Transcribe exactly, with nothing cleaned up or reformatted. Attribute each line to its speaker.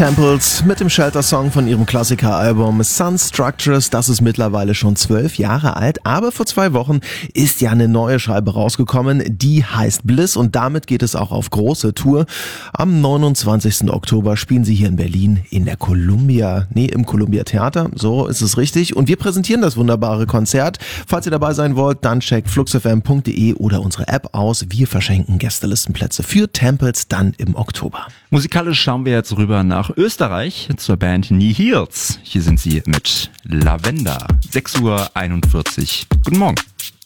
Speaker 1: Temples mit dem Shelter-Song von ihrem Klassiker-Album Sun Structures. Das ist mittlerweile schon zwölf Jahre alt, aber vor zwei Wochen ist ja eine neue Scheibe rausgekommen, die heißt Bliss und damit geht es auch auf große Tour. Am neunundzwanzigsten Oktober spielen sie hier in Berlin in der Columbia, nee, im Columbia Theater, so ist es richtig. Und wir präsentieren das wunderbare Konzert. Falls ihr dabei sein wollt, dann checkt fluxfm punkt de oder unsere App aus. Wir verschenken Gästelistenplätze für Temples dann im Oktober.
Speaker 2: Musikalisch schauen wir jetzt rüber nach Österreich zur Band Nihils. Hier sind sie mit Lavender. sechs Uhr einundvierzig. Guten Morgen.